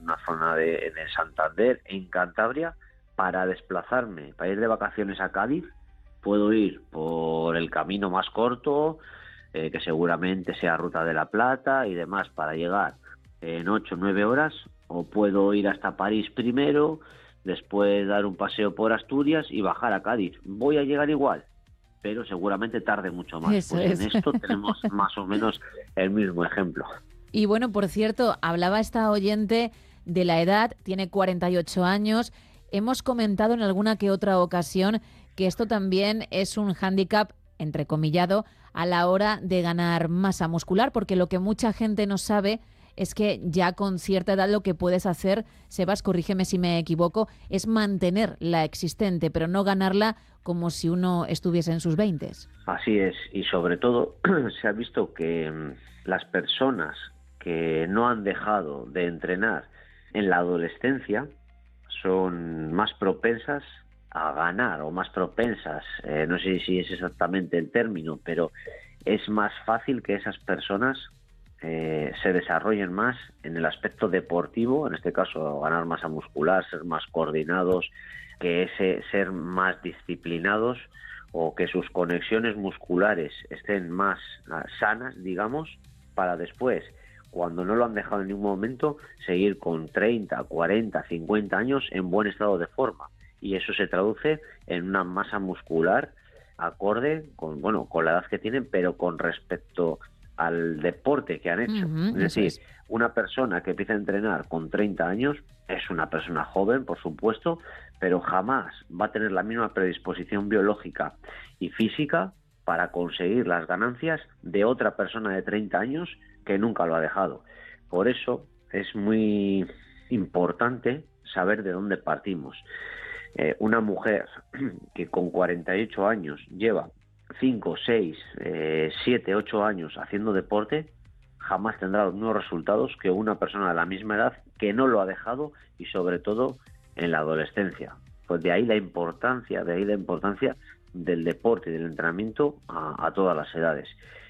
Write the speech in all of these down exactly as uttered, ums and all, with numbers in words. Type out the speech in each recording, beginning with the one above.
una zona de, de Santander, en Cantabria, para desplazarme, para ir de vacaciones a Cádiz. Puedo ir por el camino más corto, eh, que seguramente sea Ruta de la Plata y demás, para llegar en ocho o nueve horas, o puedo ir hasta París primero, después dar un paseo por Asturias y bajar a Cádiz. Voy a llegar igual, pero seguramente tarde mucho más. Eso pues es. En esto tenemos más o menos el mismo ejemplo. Y bueno, por cierto, hablaba esta oyente de la edad, tiene cuarenta y ocho años. Hemos comentado en alguna que otra ocasión que esto también es un hándicap, entrecomillado, a la hora de ganar masa muscular, porque lo que mucha gente no sabe es que ya con cierta edad lo que puedes hacer, Sebas, corrígeme si me equivoco, es mantener la existente, pero no ganarla como si uno estuviese en sus veintes. Así es, y sobre todo se ha visto que las personas que no han dejado de entrenar en la adolescencia son más propensas a ganar o más propensas, eh, no sé si es exactamente el término, pero es más fácil que esas personas eh, se desarrollen más en el aspecto deportivo, en este caso ganar masa muscular, ser más coordinados, que ese ser más disciplinados o que sus conexiones musculares estén más uh, sanas, digamos, para después, cuando no lo han dejado en ningún momento, seguir con treinta, cuarenta, cincuenta años en buen estado de forma. Y eso se traduce en una masa muscular acorde con, bueno, con la edad que tienen, pero con respecto al deporte que han hecho. Uh-huh, es decir, es. una persona que empieza a entrenar con treinta años es una persona joven, por supuesto, pero jamás va a tener la misma predisposición biológica y física para conseguir las ganancias de otra persona de treinta años que nunca lo ha dejado. Por eso es muy importante saber de dónde partimos. Eh, una mujer que con cuarenta y ocho años lleva cinco, seis, siete, ocho años haciendo deporte, jamás tendrá los mismos resultados que una persona de la misma edad que no lo ha dejado, y sobre todo en la adolescencia. Pues de ahí la importancia, de ahí la importancia del deporte y del entrenamiento a, a todas las edades.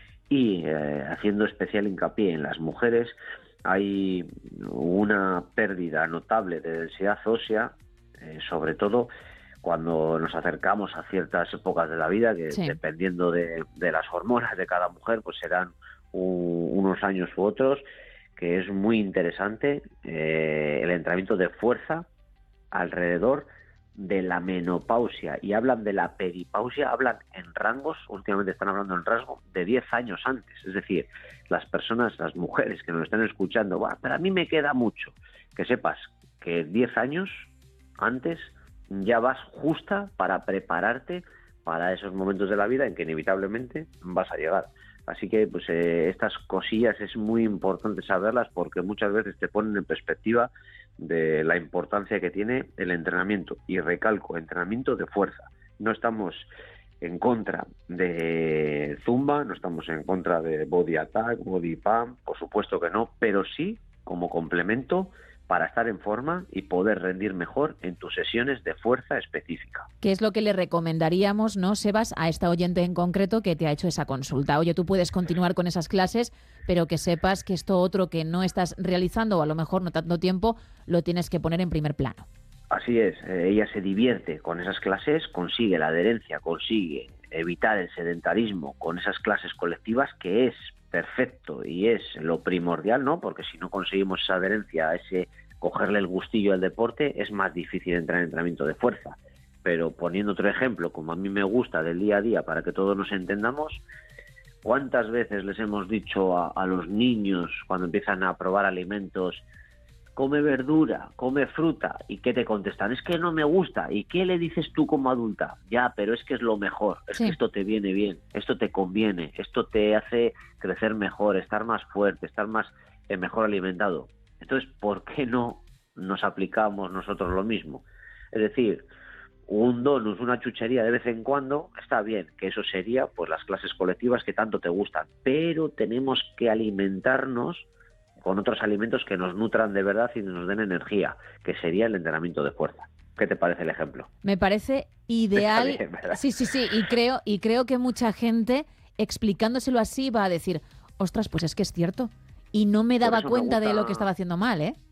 Y eh, haciendo especial hincapié en las mujeres, hay una pérdida notable de densidad ósea, eh, sobre todo cuando nos acercamos a ciertas épocas de la vida, que sí, dependiendo de, de las hormonas de cada mujer, pues serán un, unos años u otros, que es muy interesante eh, el entrenamiento de fuerza alrededor de la menopausia, y hablan de la peripausia, hablan en rangos, últimamente están hablando en rango de diez años antes. Es decir, las personas, las mujeres que nos están escuchando, bah, pero a mí me queda mucho, que sepas que diez años antes ya vas justa para prepararte para esos momentos de la vida en que inevitablemente vas a llegar. Así que pues eh, estas cosillas es muy importante saberlas, porque muchas veces te ponen en perspectiva de la importancia que tiene el entrenamiento. Y recalco, entrenamiento de fuerza. No estamos en contra de Zumba, no estamos en contra de Body Attack, Body Pump, por supuesto que no, pero sí como complemento para estar en forma y poder rendir mejor en tus sesiones de fuerza específica. ¿Qué es lo que le recomendaríamos, no, Sebas, a esta oyente en concreto que te ha hecho esa consulta? Oye, tú puedes continuar con esas clases, pero que sepas que esto otro que no estás realizando, o a lo mejor no tanto tiempo, lo tienes que poner en primer plano. Así es, eh, ella se divierte con esas clases, consigue la adherencia, consigue evitar el sedentarismo con esas clases colectivas, que es perfecto y es lo primordial, ¿no? Porque si no conseguimos esa adherencia, ese cogerle el gustillo al deporte, es más difícil entrar en entrenamiento de fuerza. Pero poniendo otro ejemplo, como a mí me gusta del día a día, para que todos nos entendamos, ¿cuántas veces les hemos dicho a, a los niños cuando empiezan a probar alimentos: come verdura, come fruta? ¿Y qué te contestan? Es que no me gusta. ¿Y qué le dices tú como adulta? Ya, pero es que es lo mejor, es sí. que esto te viene bien, esto te conviene, esto te hace crecer mejor, estar más fuerte, estar más eh, mejor alimentado. Entonces, ¿por qué no nos aplicamos nosotros lo mismo? Es decir, un donus, una chuchería de vez en cuando, está bien, que eso sería pues las clases colectivas que tanto te gustan, pero tenemos que alimentarnos con otros alimentos que nos nutran de verdad y nos den energía, que sería el entrenamiento de fuerza. ¿Qué te parece el ejemplo? Me parece ideal. Bien, sí, sí, sí, y creo, y creo que mucha gente, explicándoselo así, va a decir: ostras, pues es que es cierto. Y no me daba cuenta me gusta, de lo que estaba haciendo mal, ¿eh?